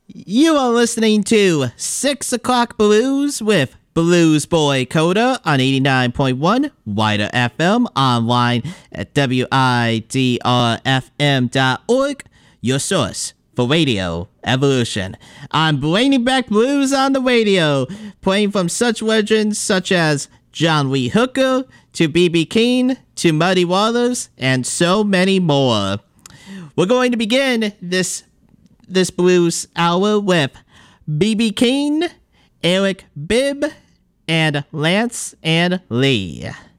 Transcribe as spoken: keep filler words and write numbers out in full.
You are listening to six O'Clock Blues with Blues Boy Coda on eighty-nine point one Wider F M, online at W I D R F M dot org, your source for Radio Evolution. I'm bringing back blues on the radio, playing from such legends such as John Lee Hooker, to B B King, to Muddy Waters, and so many more. We're going to begin this this blues hour with B B King, Eric Bibb, and Lance and Lee.